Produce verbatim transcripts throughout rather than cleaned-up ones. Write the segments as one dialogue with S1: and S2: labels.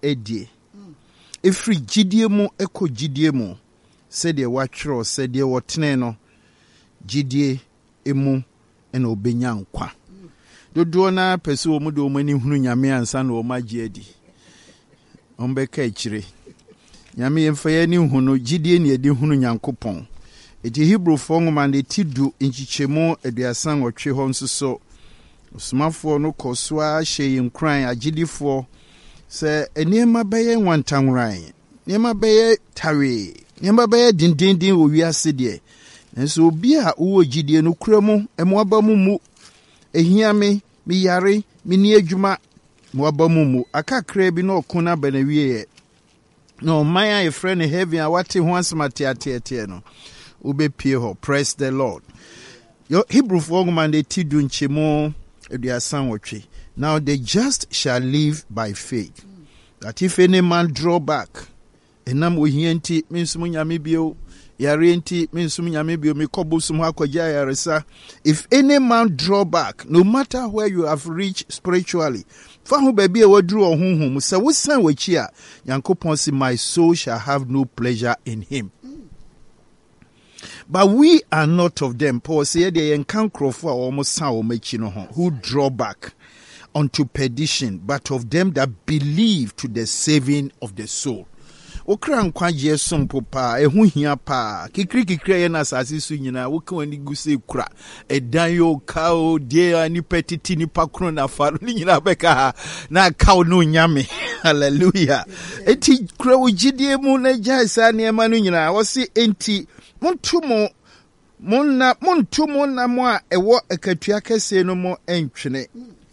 S1: edie. Every gidie mu eko gidie mu. Said ye watchro, said ye watne no. Gidie emu eno benyan kwa. Dodo na pese wo mu de omani hunu nyame ansa na o magye adi. Ombeka echire. Nyame yemfa ye ni hunu gidie ne edi hunu Nyankopɔn. Eti Hebrew fongoma de tidu nchichemu aduasan otwe ho nsoso. Osumafo no koswa hye yinkran agidifo se eniema beye nwantanwran. Niema beye tawe. Niema beye dindindin wo wiase de. Nso obi a wo gidie no kuramu emoaba mu mu ehia me mi yare mi ni adwuma moaba mu mu akakra bi na okuna banawie no man a friend heaven a wate ho asmate atete no ubepie ho. Praise the Lord. Your Hebrew woman they tidu nchemo eduasan wotwe. Now the just shall live by faith. That if any man draw back enam ohienti minsum nyame bio yare enti minsum nyame bio me kobosum akogya yaresa. If any man draw back, no matter where you have reached spiritually, fa ho ba bia wadru ohunhum se wo san wachi a Yankopon say my soul shall have no pleasure in him. But we are not of them. Paul said they encounter for almost who draw back unto perdition, but of them that believe to the saving of the soul. Okra nkwaje sompo pa ehu hia pa kikri kikri ye na asase su nyina woka wani guse kura edan yo kao die ani petiti ni pakro na faru ni nyina beka na kao no nyame. Hallelujah. Eti kura ugidie mu na jaisa ne ma no nyina wo se enti montumo monna montumo na mo a ewo akatua kase no mo entwene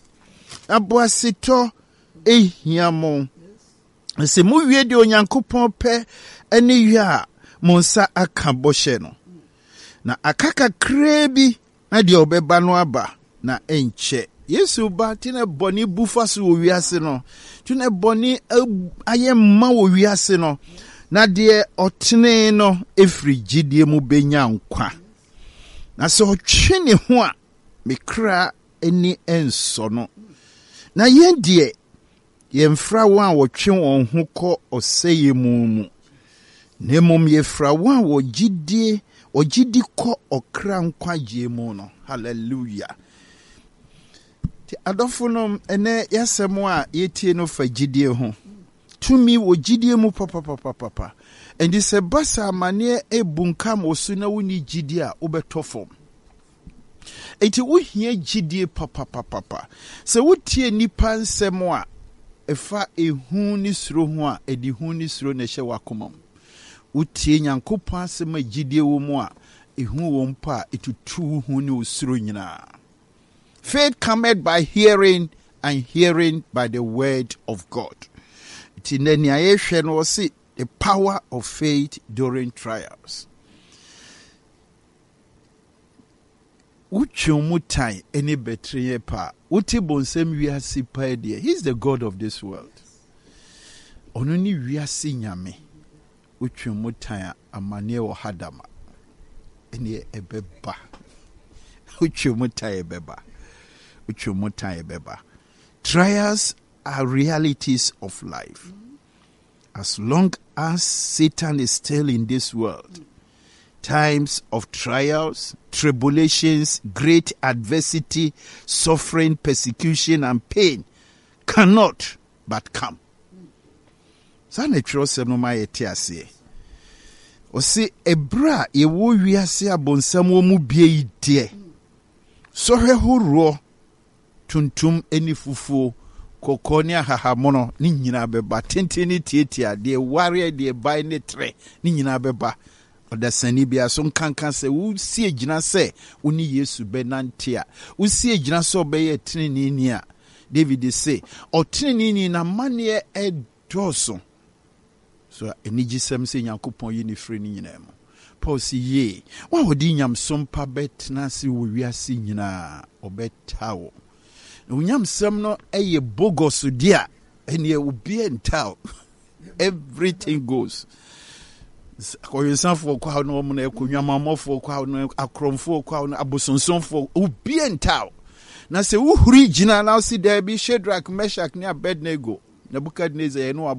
S1: aboasito ehia mo. Se mu wie de Onyankopɔn pɛ ane wie a mo nsa aka bɔhyɛ no na akaka krebi na de obeba no aba na enche Yesu ba tine boni bufa so wo wiase no tine boni ayemma wo wiase no na de otene no efri gidie mu benya nkwa na so otwe ne ho a mekra eni enso no na yendie yemfra wan wo twe won ho kɔ oseye mu mu nemom yefra wan wo gidie ogidi kɔ okra nkwaje mu no. Hallelujah. Ti adofo no ene yasemo a yetie no fa gidie ho tumi wo gidie mu papa papa papa endi se basa mane ebunkam osu na woni gidie a obetofom eti wo hia gidie papa papa papa se wotie nipa nsemo a efa ehu ni suro ho a edi hu ni suro na hye wakomam utie Nyankopɔn asema gidie wo mu a ehu wo mpa etutu hu ni osuro nyina. Faith cometh by hearing, and hearing by the word of God. It in the ayehwe no see the power of faith during trials. Uchumutai any betrayal pa. Uti bonsem wiasi pa dia. He's the God of this world. Onuni wiasi nyame. Uchumutai amane wo hadama. Eni ebeba. Uchumutai ebeba. Uchumutai ebeba. Trials are realities of life. As long as Satan is still in this world, times of trials, tribulations, great adversity, suffering, persecution, and pain cannot but come. Sana trose no ma yete ase. O se ebra ye wo wiase abonsam wo mu bie ide. So hehoro tuntum eni fufuo kokoni ahahamono ni nyina beba tenteni tietia de ware de bai ne tre ni nyina beba odasani bia so nkankan se wo si egina se oni Yesu benantia wo si egina so obeye teneni ni a David say oteneni ni na mane e doso so enigisem se Nyankopon yi ni free ni nyina mo Paul si ye wa odi nyam sompa betna se wo wiase nyina obetawo unyam sem no eye bogos dia ene obi entao everything goes koyensanfo kwa no mo na ekonwamamofo kwa no akromfo kwa no abosonsonfo obi entao na se wo huri gina na si there bi Shadrach, Meshach ne Abednego Nebukadnezar ye no